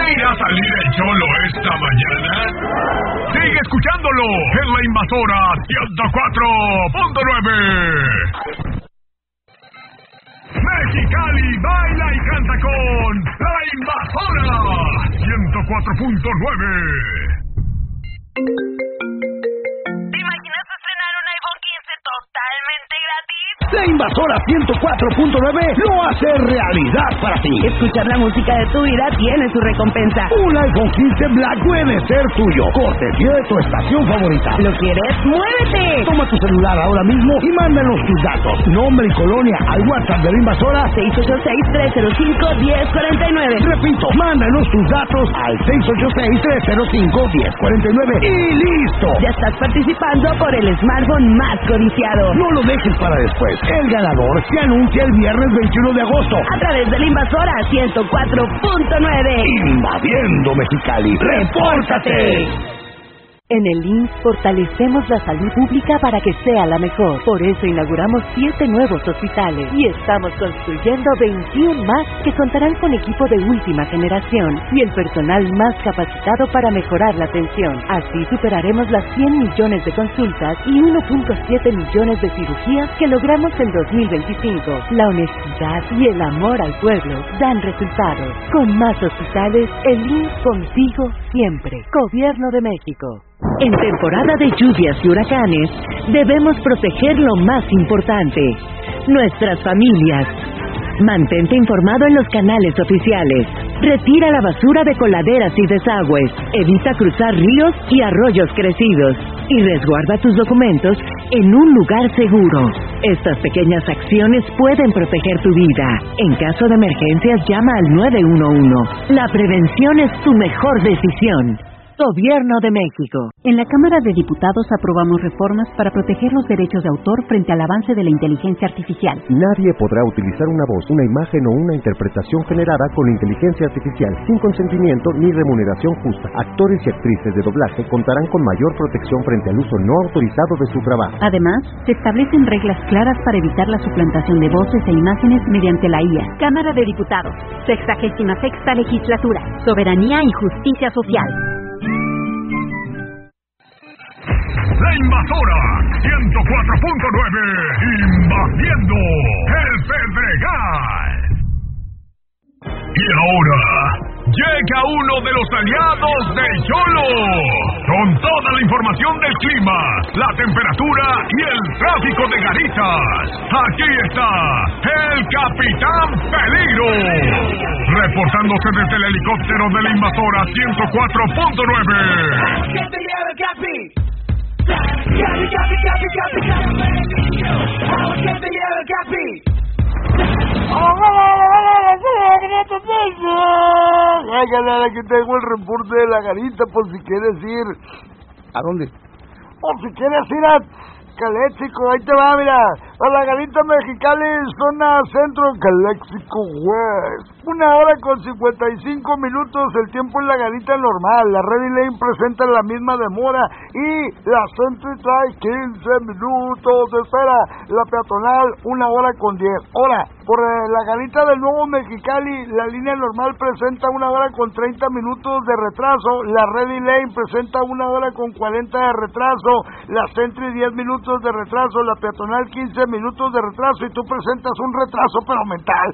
irá a salir el Cholo esta mañana? Sigue escuchándolo en La Invasora 104.9. Mexicali baila y canta con La Invasora 104.9. ¿Te imaginas estrenar un iPhone 15 totalmente gratis? La Invasora 104.9 lo hace realidad para ti. Escuchar la música de tu vida tiene su recompensa. Un iPhone 15 Black puede ser tuyo. Cortesía de tu estación favorita. ¿Lo quieres? ¡Muévete! Toma tu celular ahora mismo y mándanos tus datos, nombre y colonia al WhatsApp de La Invasora 686-305-1049. Repito, mándanos tus datos al 686-305-1049 y ¡listo! Ya estás participando por el smartphone más codiciado. No lo dejes para después. El ganador se anuncia el viernes 21 de agosto a través de La Invasora 104.9. Invadiendo Mexicali. ¡Repórtate! En el IMSS fortalecemos la salud pública para que sea la mejor. Por eso inauguramos 7 nuevos hospitales y estamos construyendo 21 más que contarán con equipo de última generación y el personal más capacitado para mejorar la atención. Así superaremos las 100 millones de consultas y 1.7 millones de cirugías que logramos en 2025. La honestidad y el amor al pueblo dan resultados. Con más hospitales, el IMSS contigo siempre. Gobierno de México. En temporada de lluvias y huracanes, debemos proteger lo más importante, nuestras familias. Mantente informado en los canales oficiales. Retira la basura de coladeras y desagües. Evita cruzar ríos y arroyos crecidos. Y resguarda tus documentos en un lugar seguro. Estas pequeñas acciones pueden proteger tu vida. En caso de emergencias, llama al 911. La prevención es tu mejor decisión. Gobierno de México. En la Cámara de Diputados aprobamos reformas para proteger los derechos de autor frente al avance de la inteligencia artificial. Nadie podrá utilizar una voz, una imagen o una interpretación generada con inteligencia artificial sin consentimiento ni remuneración justa. Actores y actrices de doblaje contarán con mayor protección frente al uso no autorizado de su trabajo. Además, se establecen reglas claras para evitar la suplantación de voces e imágenes mediante la IA. Cámara de Diputados, 66ª Legislatura, Soberanía y Justicia Social. La Invasora 104.9, invadiendo el Pedregal. Y ahora llega uno de los aliados del Cholo, con toda la información del clima, la temperatura y el tráfico de Garitas. Aquí está el Capitán Peligro, reportándose desde el helicóptero de La Invasora 104.9. Aquí tengo el reporte de la Garita por si quieres ir. ¿A dónde? Por si quieres ir a Caléxico, ahí te va, mira. A la Garita Mexicali, zona centro, Caléxico West. 1 hora con 55 minutos, el tiempo en la Garita normal. La Ready Lane presenta la misma demora y la Century trae 15 minutos de espera. La peatonal, 1 hora con 10. Ahora, por la Garita del Nuevo Mexicali, la línea normal presenta 1 hora con 30 minutos de retraso. La Ready Lane presenta 1 hora con 40 de retraso. La Century 10 minutos de retraso. La peatonal 15 minutos de retraso. Y tú presentas un retraso pero mental.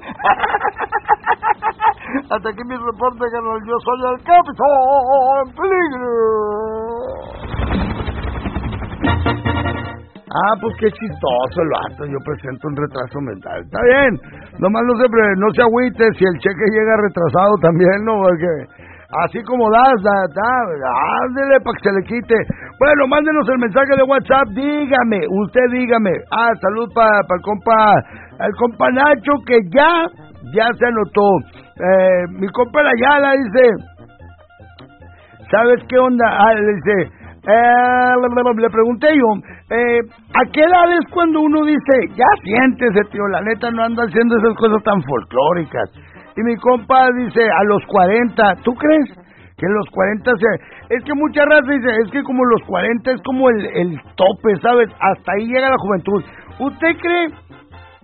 Hasta aquí mi reporte, carnal. Yo soy el Capitán Peligro. Pues qué chistoso el vato. Yo presento un retraso mental. Está bien. Nomás no se agüite si el cheque llega retrasado también, ¿no? Porque así como ándele para que se le quite. Bueno, mándenos el mensaje de WhatsApp. Usted dígame. Salud para el compa Nacho, que ya se anotó. Mi compa Layala dice, ¿sabes qué onda? Le dice, le pregunté yo, ¿a qué edad es cuando uno dice, ya siéntese, tío, la neta no anda haciendo esas cosas tan folclóricas? Y mi compa dice, a los 40. ¿Tú crees que los 40 es que mucha raza dice, es que como los 40 es como el tope, ¿sabes? Hasta ahí llega la juventud. ¿Usted cree